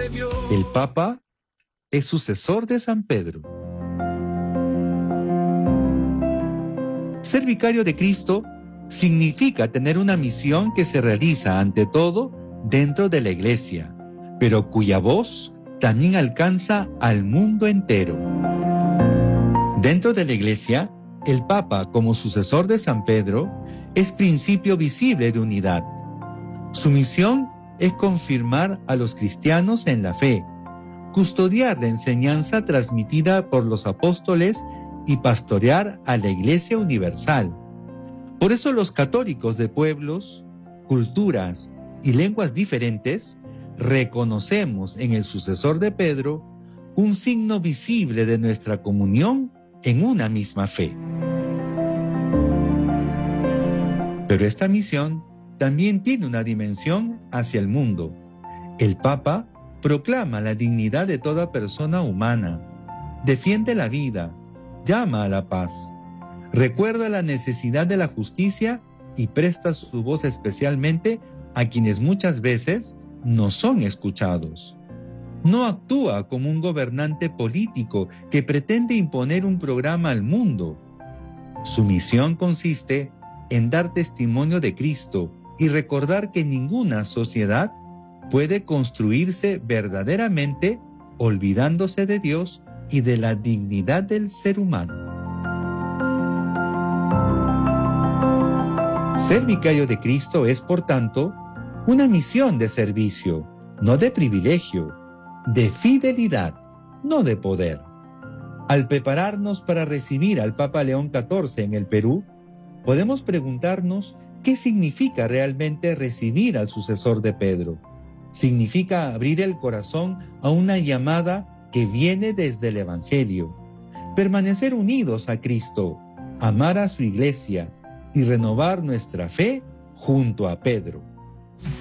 El Papa es sucesor de San Pedro. Ser vicario de Cristo significa tener una misión que se realiza ante todo dentro de la Iglesia, pero cuya voz también alcanza al mundo entero. Dentro de la Iglesia, el Papa, como sucesor de San Pedro, es principio visible de unidad. Su misión es confirmar a los cristianos en la fe, custodiar la enseñanza transmitida por los apóstoles y pastorear a la Iglesia universal. Por eso los católicos de pueblos, culturas y lenguas diferentes reconocemos en el sucesor de Pedro un signo visible de nuestra comunión en una misma fe. Pero esta misión también tiene una dimensión hacia el mundo. El Papa proclama la dignidad de toda persona humana, defiende la vida, llama a la paz, recuerda la necesidad de la justicia y presta su voz especialmente a quienes muchas veces no son escuchados. No actúa como un gobernante político que pretende imponer un programa al mundo. Su misión consiste en dar testimonio de Cristo y recordar que ninguna sociedad puede construirse verdaderamente olvidándose de Dios y de la dignidad del ser humano. Ser vicario de Cristo es, por tanto, una misión de servicio, no de privilegio, de fidelidad, no de poder. Al prepararnos para recibir al Papa León XIV en el Perú, podemos preguntarnos qué significa realmente recibir al sucesor de Pedro. Significa abrir el corazón a una llamada que viene desde el Evangelio, permanecer unidos a Cristo, amar a su Iglesia y renovar nuestra fe junto a Pedro.